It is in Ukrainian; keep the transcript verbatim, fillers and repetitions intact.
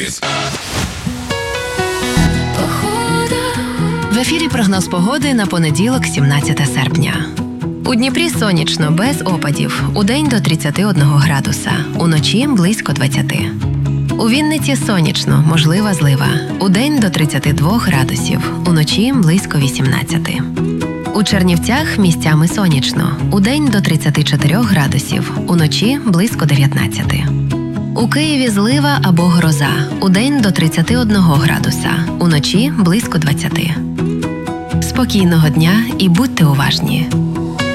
В ефірі прогноз погоди на понеділок, сімнадцяте серпня. У Дніпрі сонячно, без опадів. Удень до тридцяти одного градуса, уночі близько двадцяти. У Вінниці сонячно, можлива злива. Удень до тридцяти двох градусів, уночі близько вісімнадцяти. У Чернівцях місцями сонячно. Удень до тридцяти чотирьох градусів, уночі близько дев'ятнадцяти. У Києві злива або гроза. Удень до тридцяти одного градуса, уночі близько двадцяти. Спокійного дня і будьте уважні.